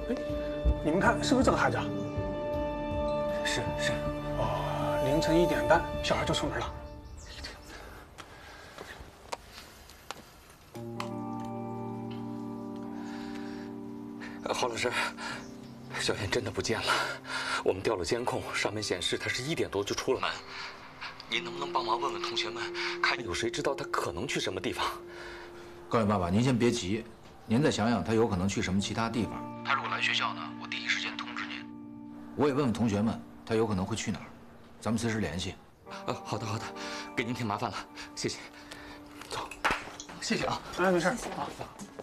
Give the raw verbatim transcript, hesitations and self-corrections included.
哎，你们看，是不是这个孩子啊？ 是是。 哦，凌晨一点半，小孩就出门了。 郝老师，小燕真的不见了。我们调了监控，上面显示她是一点多就出了门。您能不能帮忙问问同学们，看有谁知道她可能去什么地方？ 高远爸爸，您先别急，您再想想她有可能去什么其他地方。她如果来学校呢，我第一时间通知您。我也问问同学们，她有可能会去哪儿，咱们随时联系。 呃，好的好的，给您添麻烦了，谢谢。走，谢谢啊。 哎，没事。 啊，走。